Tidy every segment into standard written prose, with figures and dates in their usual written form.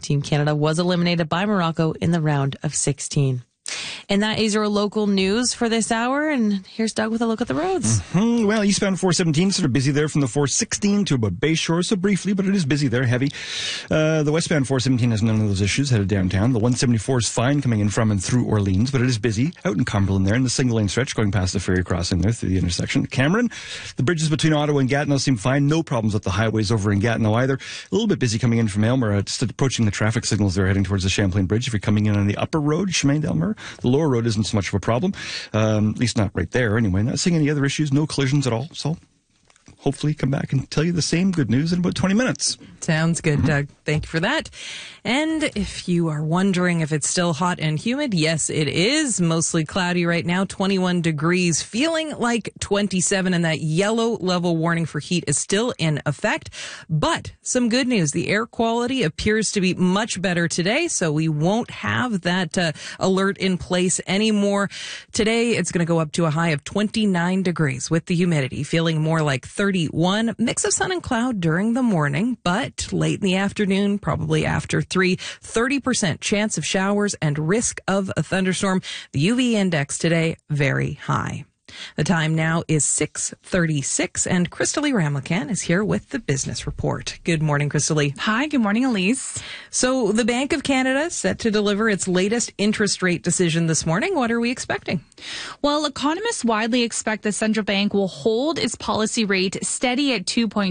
Team Canada was eliminated by Morocco in the round of 16. And that is your local news for this hour. And here's Doug with a look at the roads. Well, eastbound 417, sort of busy there from the 416 to about Bayshore. So briefly, but it is busy there, heavy. The westbound 417 has none of those issues, headed downtown. The 174 is fine coming in from and through Orleans, but it is busy out in Cumberland there in the single lane stretch going past the ferry crossing there through the intersection. Cameron, the bridges between Ottawa and Gatineau seem fine. No problems with the highways over in Gatineau either. A little bit busy coming in from Aylmer, just approaching the traffic signals there heading towards the Champlain Bridge. If you're coming in on the upper road, Chemin d'Aylmer, the lower road isn't so much of a problem, at least not right there anyway. Not seeing any other issues, no collisions at all. So hopefully come back and tell you the same good news in about 20 minutes. Sounds good, Doug. Thank you for that. And if you are wondering if it's still hot and humid, yes, it is. Mostly cloudy right now, 21 degrees, feeling like 27, and that yellow level warning for heat is still in effect. But some good news. The air quality appears to be much better today, so we won't have that alert in place anymore. Today, it's going to go up to a high of 29 degrees with the humidity, feeling more like 31. Mix of sun and cloud during the morning, but late in the afternoon, probably after 3, 30% chance of showers and risk of a thunderstorm. The UV index today, very high. The time now is 6:36, and Crystalie Ramlakan is here with the business report. Good morning, Crystalie. Hi, good morning, Elise. So the Bank of Canada set to deliver its latest interest rate decision this morning. What are we expecting? Well, economists widely expect the central bank will hold its policy rate steady at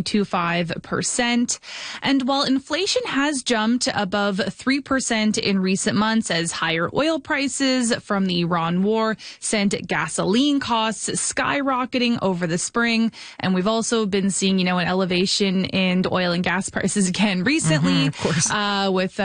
2.25%. And while inflation has jumped above 3% in recent months as higher oil prices from the Iran war sent gasoline costs skyrocketing over the spring, and we've also been seeing, an elevation in oil and gas prices again recently, of course. With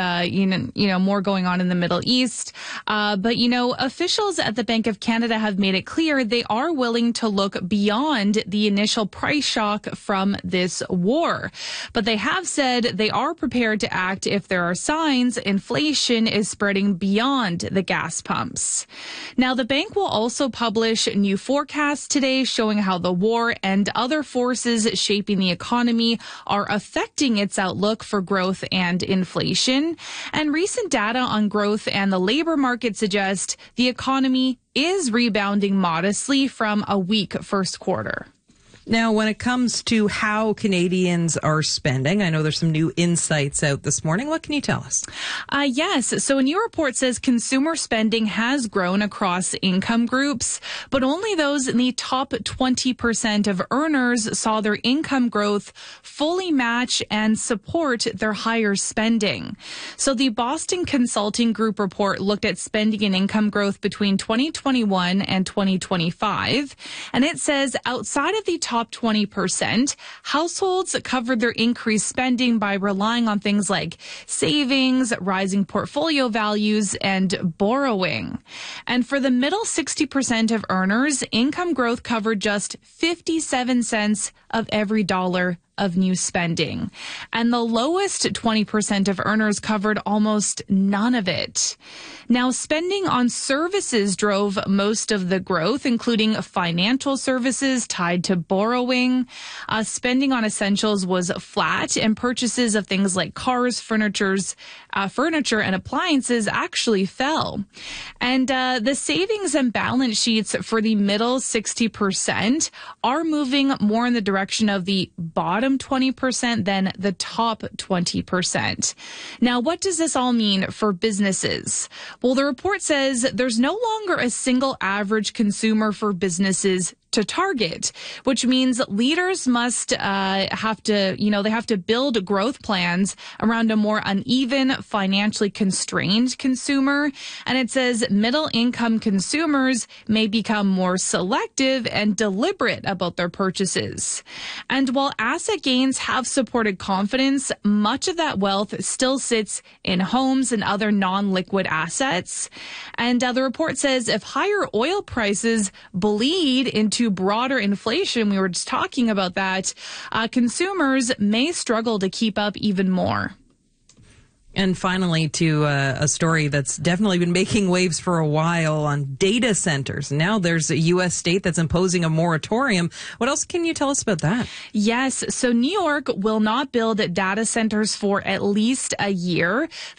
more going on in the Middle East. But officials at the Bank of Canada have made it clear they are willing to look beyond the initial price shock from this war. But they have said they are prepared to act if there are signs inflation is spreading beyond the gas pumps. Now, the bank will also publish new forecasts today showing how the war and other forces shaping the economy are affecting its outlook for growth and inflation. And recent data on growth and the labor market suggest the economy is rebounding modestly from a weak first quarter. Now, when it comes to how Canadians are spending, I know there's some new insights out this morning. What can you tell us? Yes. So a new report says consumer spending has grown across income groups, but only those in the top 20% of earners saw their income growth fully match and support their higher spending. So the Boston Consulting Group report looked at spending and income growth between 2021 and 2025, and it says outside of the top 20%, households covered their increased spending by relying on things like savings, rising portfolio values, and borrowing. And for the middle 60% of earners, income growth covered just 57 cents of every dollar of new spending. And the lowest 20% of earners covered almost none of it. Now, spending on services drove most of the growth, including financial services tied to borrowing. Spending on essentials was flat, and purchases of things like cars, furniture, and appliances actually fell. And the savings and balance sheets for the middle 60% are moving more in the direction of the bottom 20% than the top 20%. Now, what does this all mean for businesses? Well, the report says there's no longer a single average consumer for businesses to target, which means leaders must have to build growth plans around a more uneven, financially constrained consumer. And it says middle income consumers may become more selective and deliberate about their purchases. And while asset gains have supported confidence, much of that wealth still sits in homes and other non-liquid assets. And the report says if higher oil prices bleed into broader inflation, we were just talking about that, consumers may struggle to keep up even more. And finally, to a story that's definitely been making waves for a while on data centers. Now there's a U.S. state that's imposing a moratorium. What else can you tell us about that? Yes. So New York will not build data centers for at least a year.